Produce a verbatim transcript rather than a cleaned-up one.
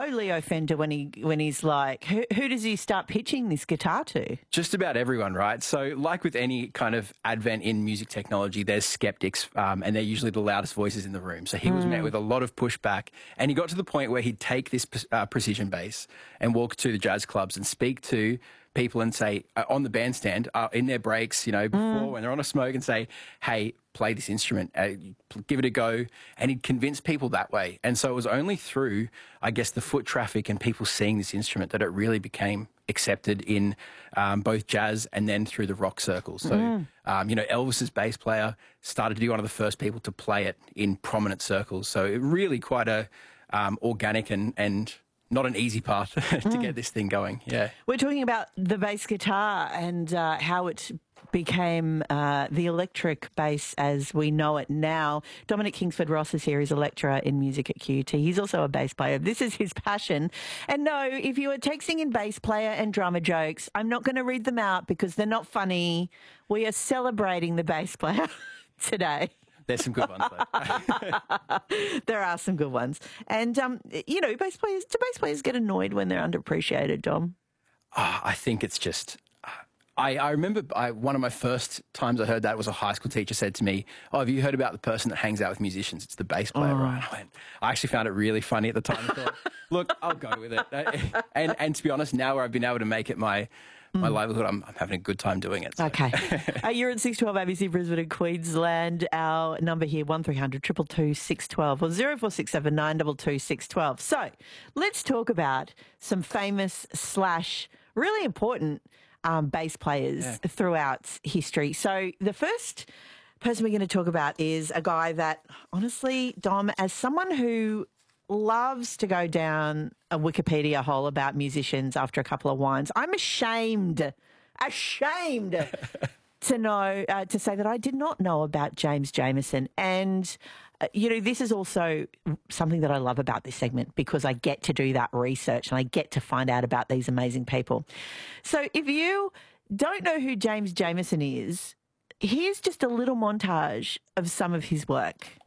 Leo Fender when he when he's like, who, who does he start pitching this guitar to? Just about everyone, right? So like with any kind of advent in music technology, there's skeptics um, and they're usually the loudest voices in the room. So he was mm. met with a lot of pushback, and he got to the point where he'd take this uh, precision bass and walk to the jazz clubs and speak to people and say, uh, on the bandstand, uh, in their breaks, you know, before mm. when they're on a smoke, and say, hey, play this instrument, uh, give it a go. And he'd convince people that way. And so it was only through, I guess, the foot traffic and people seeing this instrument that it really became accepted in um, both jazz and then through the rock circles. So, mm. um, you know, Elvis's bass player started to be one of the first people to play it in prominent circles. So it really quite a um, organic and, and not an easy path to mm. get this thing going. Yeah. We're talking about the bass guitar and uh, how it became uh, the electric bass as we know it now. Dominic Kingsford Ross is here. He's a lecturer in music at Q U T. He's also a bass player. This is his passion. And no, if you are texting in bass player and drummer jokes, I'm not going to read them out because they're not funny. We are celebrating the bass player today. There's some good ones, though. There are some good ones. And, um, you know, bass players, do bass players get annoyed when they're underappreciated, Dom? Oh, I think it's just... I, I remember I, one of my first times I heard that was a high school teacher said to me, oh, have you heard about the person that hangs out with musicians? It's the bass player, oh. right? I, went, I actually found it really funny at the time. I thought, look, I'll go with it. And, and to be honest, now where I've been able to make it my... my livelihood, I'm, I'm having a good time doing it. So. Okay. uh, you're at six twelve A B C Brisbane and Queensland. Our number here, one three hundred, two two two, six one two or zero four six seven, nine two two, six one two. So let's talk about some famous slash really important um, bass players yeah. throughout history. So the first person we're going to talk about is a guy that, honestly, Dom, as someone who loves to go down a Wikipedia hole about musicians after a couple of wines, I'm ashamed, ashamed to know, uh, to say that I did not know about James Jamerson. And, uh, you know, this is also something that I love about this segment because I get to do that research and I get to find out about these amazing people. So if you don't know who James Jamerson is, here's just a little montage of some of his work.